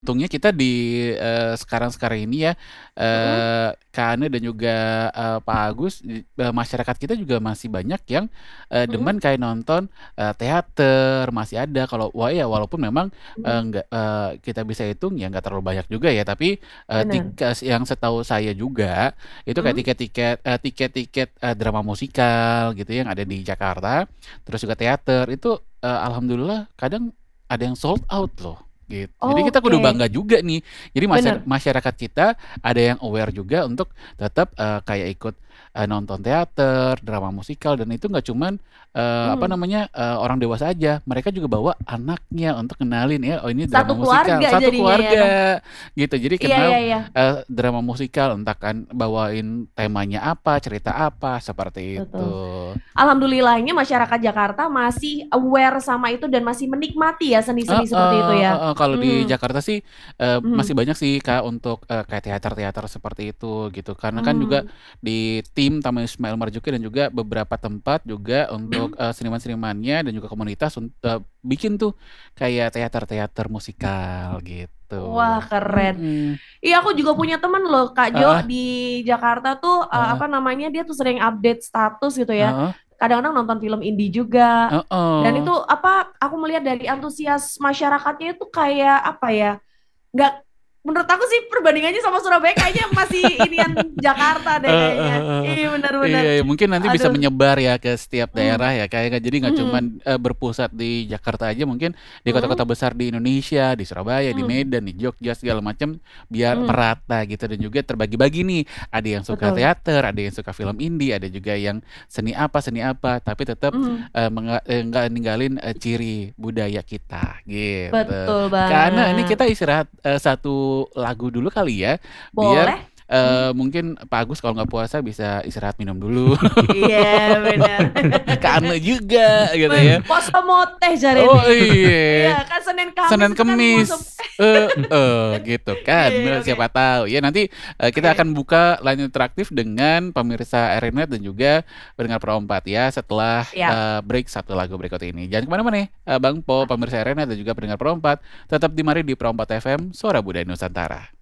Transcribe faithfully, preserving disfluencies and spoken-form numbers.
Untungnya kita di, eee, sekarang-sekarang ini ya, Mhm. eee, Kak Ane dan juga, eee, Pak Agus, di eee, masyarakat kita juga masih banyak yang, eee, Mhm. demen kayak nonton, eee, teater, masih ada kalau wah ya walaupun memang, eee, Mhm. nggak eee, kita bisa hitung ya nggak terlalu banyak juga ya, tapi, eee, Bener. tiket yang setahu saya juga, itu kayak Mhm. tiket-tiket eee, tiket-tiket, eee, drama musikal gitu yang ada di Jakarta, terus juga teater, itu, eee, alhamdulillah kadang ada yang sold out loh, gitu. Jadi kita kudu Oke. bangga juga nih. Jadi masyar Bener. masyarakat kita ada yang aware juga untuk tetap, eee, kayak ikut, eee, nonton teater, drama musikal, dan itu nggak cuman, eee, apa Mhm. namanya, eee, orang dewasa aja, mereka juga bawa anaknya untuk kenalin ya, "Oh ini drama Satu musikal." keluarga Satu jadinya ya, Kak? keluarga, gitu. Jadi Iya iya kenal, iya. eee, drama musikal, entah kan bawain temanya apa, cerita apa, seperti itu. Betul. Alhamdulillahnya masyarakat Jakarta masih aware sama itu dan masih menikmati ya seni-seni seperti itu Heeh ya? heeh, kalau di Mhm. Jakarta sih, eee, Mhm. masih banyak sih Kak untuk, eee, kayak teater-teater seperti itu, gitu. Karena kan juga Mmm. di tim Taman Ismail Marzuki dan juga beberapa tempat juga untuk, Mhm. eee, seniman-senimannya dan juga komunitas un eee, bikin tuh kayak teater-teater musikal, gitu. Wah keren. Mhm. Iya aku juga punya temen loh Kak Jo, Heeh. di Jakarta tuh, eee, Heeh. apa namanya, dia tuh sering update status gitu ya, Heeh. kadang-kadang nonton film indie juga, dan itu Heeh. apa, aku melihat dari antusias masyarakatnya itu kayak apa ya, nggak menurut aku sih perbandingannya sama Surabaya kayaknya masih inian Jakarta deh Heeh kayaknya. heeh. Iya bener Iya bener. iya, mungkin nanti bisa Aduh. menyebar ya ke setiap Mhm. daerah ya Kak ya, jadi nggak cuman, Mhm. eee, berpusat di Jakarta aja, mungkin di kota-kota Mhm. besar di Indonesia, di Surabaya, di Mhm. Medan, di Jogja, segala macam, biar Mhm. merata gitu dan juga terbagi-bagi nih, ada yang suka Betul. teater, ada yang suka film indie, ada juga yang seni apa seni apa, tapi tetap, Mhm. eee, menga eee, nggak ninggalin, eee, ciri budaya kita, gitu. Betul Kak Ane, ini banget. kita istirahat, eee, satu lagu dulu kali ya, biar, Boleh. eee, Mhm. mungkin Pak Agus kalau nggak puasa bisa istirahat minum dulu. Iya bener. Kak Ane juga, gitu Weh, ya. poso moteh Oh jarene. Iya iya, kan Senin Kamis Senin itu kan Kemis, poso heeh, gitu kan, Iya iya, eee, oke. siapa tahu ya nanti, eee, kita Oke. akan buka line interaktif dengan pemirsa R-net dan juga pendengar Pro empat ya, setelah, Siap. eee, break satu lagu berikut ini. Jangan kemana-mana, eee, Bang Po, Oke. pemirsa R-net dan juga pendengar Pro empat, tetap di mari di Pro empat FM, suara budaya Nusantara.